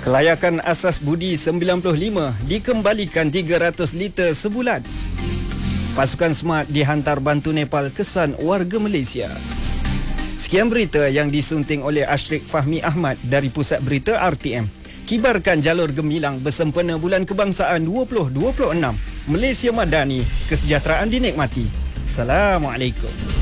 Kelayakan asas budi 95 dikembalikan 300 liter sebulan. Pasukan Smart dihantar bantu Nepal kesan warga Malaysia. Sekian berita yang disunting oleh Ashrik Fahmi Ahmad dari Pusat Berita RTM. Kibarkan jalur gemilang bersempena Bulan Kebangsaan 2026. Malaysia Madani, kesejahteraan dinikmati. Assalamualaikum.